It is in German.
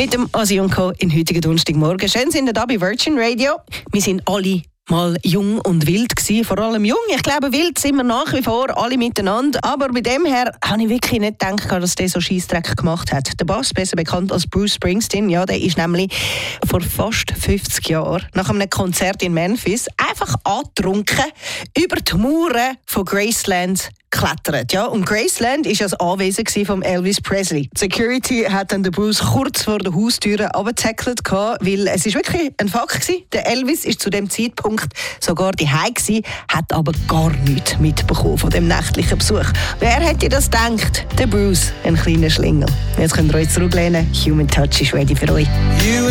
mit dem Asi und Co. in heutigen Donnerstagmorgen. Schön sind ihr da bei Virgin Radio. Wir sind alle mal jung und wild gewesen, vor allem jung. Ich glaube, wild sind wir nach wie vor alle miteinander. Aber bei dem her habe ich wirklich nicht gedacht, dass der so Scheissdreck gemacht hat. Der Boss, besser bekannt als Bruce Springsteen, ja, der ist nämlich vor fast 50 Jahren nach einem Konzert in Memphis einfach angetrunken über die Mauern von Graceland geklettert. Ja, und Graceland war ja das Anwesen von Elvis Presley. Die Security hat dann den Bruce kurz vor der Haustür runtergetackelt, weil es ist wirklich ein Fakt war. Der Elvis war zu dem Zeitpunkt sogar daheim gewesen, hat aber gar nichts mitbekommen von dem nächtlichen Besuch. Wer hätte das gedacht? Der Bruce, ein kleiner Schlingel. Jetzt könnt ihr euch zurücklehnen. Human Touch ist ready für euch.